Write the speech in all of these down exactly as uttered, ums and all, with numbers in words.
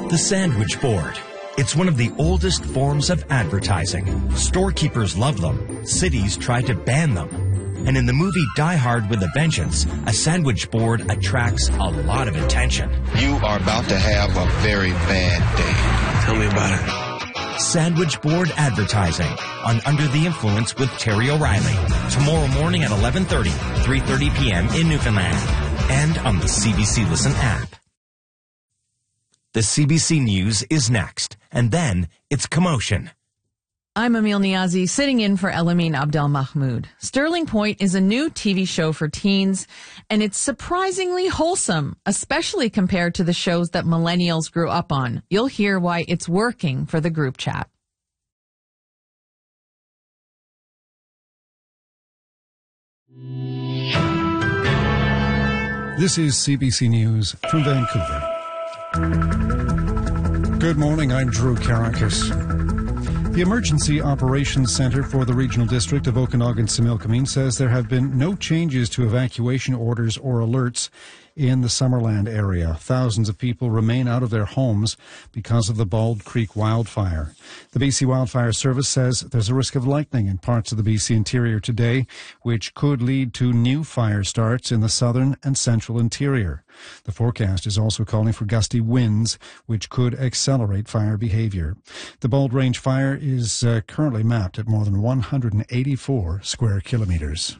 The sandwich board. It's one of the oldest forms of advertising. Storekeepers love them. Cities try to ban them. And in the movie Die Hard with a Vengeance, a sandwich board attracts a lot of attention. You are about to have a very bad day. Tell me about it. Sandwich board advertising on Under the Influence with Terry O'Reilly. Tomorrow morning at eleven thirty, three thirty p.m. in Newfoundland. And on the C B C Listen app. The C B C News is next. And then it's Commotion. I'm Emil Niazi, sitting in for Elamin Abdel Mahmoud. Sterling Point is a new T V show for teens, and it's surprisingly wholesome, especially compared to the shows that millennials grew up on. You'll hear why it's working for the group chat. This is C B C News from Vancouver. Good morning, I'm Drew Karakis. The Emergency Operations Centre for the Regional District of Okanagan-Similkameen says there have been no changes to evacuation orders or alerts in the Summerland area. Thousands of people remain out of their homes because of the Bald Creek wildfire. The B C Wildfire Service says there's a risk of lightning in parts of the B C interior today, which could lead to new fire starts in the southern and central interior. The forecast is also calling for gusty winds, which could accelerate fire behavior. The Bald Range fire is uh, currently mapped at more than one hundred eighty-four square kilometers.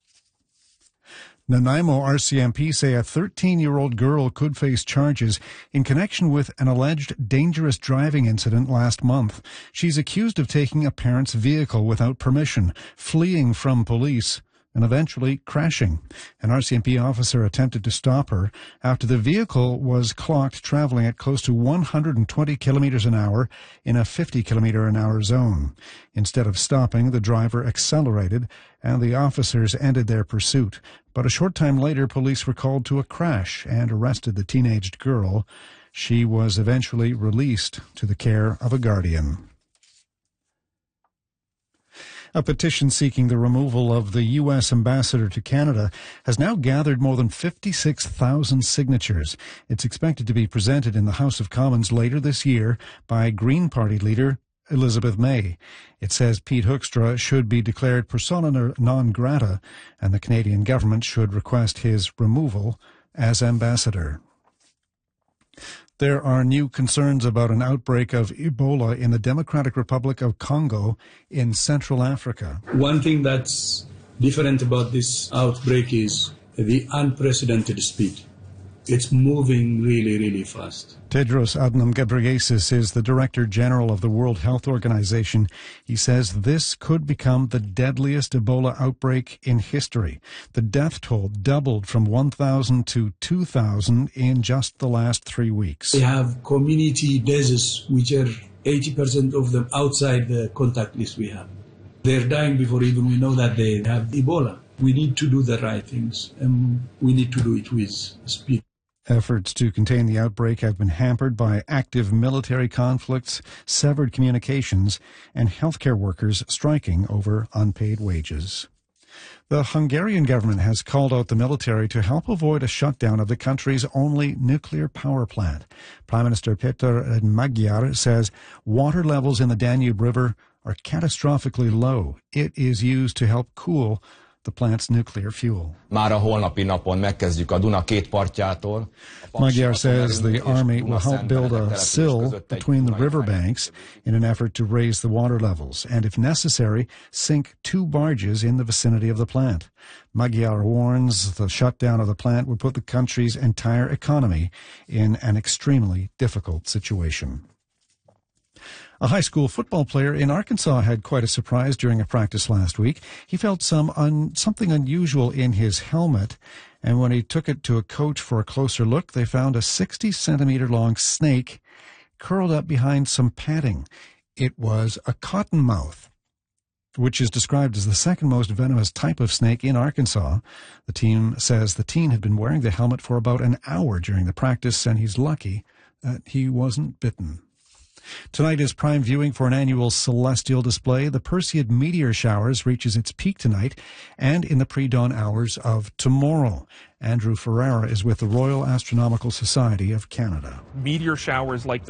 Nanaimo R C M P say a thirteen-year-old girl could face charges in connection with an alleged dangerous driving incident last month. She's accused of taking a parent's vehicle without permission, fleeing from police, and eventually crashing. An R C M P officer attempted to stop her after the vehicle was clocked traveling at close to one hundred twenty kilometers an hour in a fifty kilometer an hour zone. Instead of stopping, the driver accelerated and the officers ended their pursuit. But a short time later, police were called to a crash and arrested the teenaged girl. She was eventually released to the care of a guardian. A petition seeking the removal of the U S ambassador to Canada has now gathered more than fifty-six thousand signatures. It's expected to be presented in the House of Commons later this year by Green Party leader Elizabeth May. It says Pete Hoekstra should be declared persona non grata, and the Canadian government should request his removal as ambassador. There are new concerns about an outbreak of Ebola in the Democratic Republic of Congo in Central Africa. One thing that's different about this outbreak is the unprecedented speed. It's moving really, really fast. Tedros Adhanom Ghebreyesus is the Director General of the World Health Organization. He says this could become the deadliest Ebola outbreak in history. The death toll doubled from one thousand to two thousand in just the last three weeks. They have community deaths, which are eighty percent of them outside the contact list we have. They're dying before even we know that they have Ebola. We need to do the right things, and we need to do it with speed. Efforts to contain the outbreak have been hampered by active military conflicts, severed communications, and healthcare workers striking over unpaid wages. The Hungarian government has called out the military to help avoid a shutdown of the country's only nuclear power plant. Prime Minister Péter Magyar says water levels in the Danube River are catastrophically low. It is used to help cool the plant's nuclear fuel. Már a holnapi napon megkezdjük a Duna két partjától. Magyar says the army will help build a sill between the riverbanks in an effort to raise the water levels, and if necessary, sink two barges in the vicinity of the plant. Magyar warns the shutdown of the plant would put the country's entire economy in an extremely difficult situation. A high school football player in Arkansas had quite a surprise during a practice last week. He felt some un, something unusual in his helmet, and when he took it to a coach for a closer look, they found a sixty centimeter long snake curled up behind some padding. It was a cottonmouth, which is described as the second most venomous type of snake in Arkansas. The team says the teen had been wearing the helmet for about an hour during the practice, and he's lucky that he wasn't bitten. Tonight is prime viewing for an annual celestial display. The Perseid meteor showers reaches its peak tonight and in the pre-dawn hours of tomorrow. Andrew Ferrara is with the Royal Astronomical Society of Canada. Meteor showers like the